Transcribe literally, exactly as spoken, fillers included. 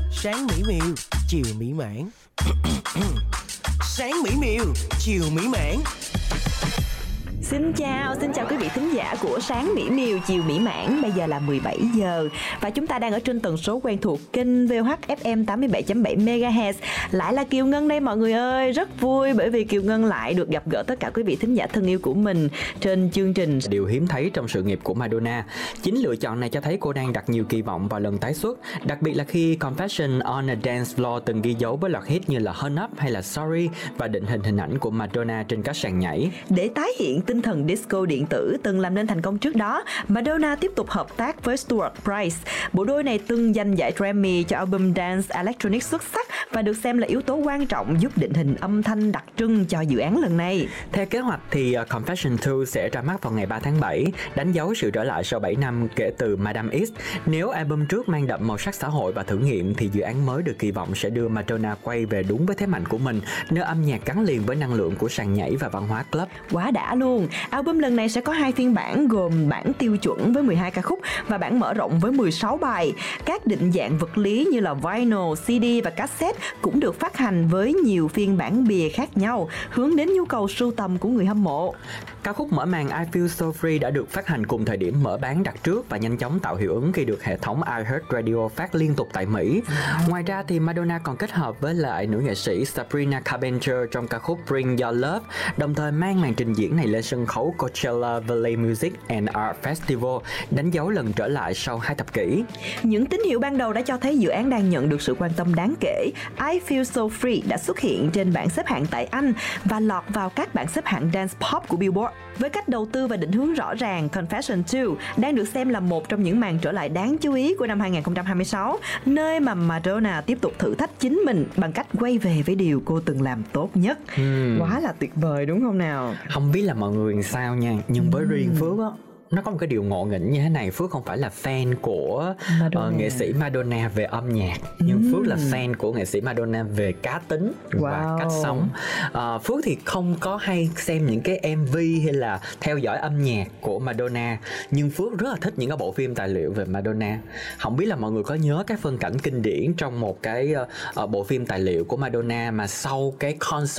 Sáng mỹ miều, chiều mỹ mãn. Sáng mỹ miều, chiều mỹ mãn. Xin chào, xin chào quý vị thính giả của Sáng Mỹ Miều, chiều mỹ mãn. Bây giờ là mười bảy giờ và chúng ta đang ở trên tần số quen thuộc kênh vê o hát ép em tám mươi bảy chấm bảy mê ga héc. Lại là Kiều Ngân đây mọi người ơi. Rất vui bởi vì Kiều Ngân lại được gặp gỡ tất cả quý vị thính giả thân yêu của mình trên chương trình. Điều hiếm thấy trong sự nghiệp của Madonna. Chính lựa chọn này cho thấy cô đang đặt nhiều kỳ vọng vào lần tái xuất, đặc biệt là khi Confession on a Dance Floor từng ghi dấu với loạt hit như là Hurn Up hay là Sorry và định hình hình ảnh của Madonna trên các sàn nhảy. Để tái hiện tinh thần disco điện tử từng làm nên thành công trước đó, Madonna tiếp tục hợp tác với Stuart Price. Bộ đôi này từng giành giải Grammy cho album Dance Electronic xuất sắc và được xem là yếu tố quan trọng giúp định hình âm thanh đặc trưng cho dự án lần này. Theo kế hoạch thì Confession hai sẽ ra mắt vào ngày ba tháng bảy, đánh dấu sự trở lại sau bảy năm kể từ Madame X. Nếu album trước mang đậm màu sắc xã hội và thử nghiệm thì dự án mới được kỳ vọng sẽ đưa Madonna quay về đúng với thế mạnh của mình, nơi âm nhạc gắn liền với năng lượng của sàn nhảy và văn hóa club. Quá đã luôn. Album lần này sẽ có hai phiên bản gồm bản tiêu chuẩn với mười hai ca khúc và bản mở rộng với mười sáu bài. Các định dạng vật lý như là vinyl, xê đê và cassette cũng được phát hành với nhiều phiên bản bìa khác nhau, hướng đến nhu cầu sưu tầm của người hâm mộ. Ca khúc mở màn I Feel So Free đã được phát hành cùng thời điểm mở bán đặt trước và nhanh chóng tạo hiệu ứng khi được hệ thống iHeartRadio phát liên tục tại Mỹ. Ngoài ra thì Madonna còn kết hợp với lại nữ nghệ sĩ Sabrina Carpenter trong ca khúc Bring Your Love, đồng thời mang màn trình diễn này lên sân khấu Coachella Valley Music and Art Festival, đánh dấu lần trở lại sau hai thập kỷ. Những tín hiệu ban đầu đã cho thấy dự án đang nhận được sự quan tâm đáng kể. I Feel So Free đã xuất hiện trên bảng xếp hạng tại Anh và lọt vào các bảng xếp hạng dance pop của Billboard. Với cách đầu tư và định hướng rõ ràng, Confession hai đang được xem là một trong những màn trở lại đáng chú ý của năm hai không hai sáu, nơi mà Madonna tiếp tục thử thách chính mình bằng cách quay về với điều cô từng làm tốt nhất. Hmm. Quá là tuyệt vời đúng không nào? Không biết là mọi người sao nha, nhưng với hmm. riêng Phước á, nó có một cái điều ngộ nghĩnh như thế này. Phước không phải là fan của uh, nghệ sĩ Madonna về âm nhạc, nhưng mm. Phước là fan của nghệ sĩ Madonna về cá tính wow. và cách sống. uh, Phước thì không có hay xem những cái em vê hay là theo dõi âm nhạc của Madonna, nhưng Phước rất là thích những cái bộ phim tài liệu về Madonna. Không biết là mọi người có nhớ cái phân cảnh kinh điển trong một cái uh, bộ phim tài liệu của Madonna mà sau cái concert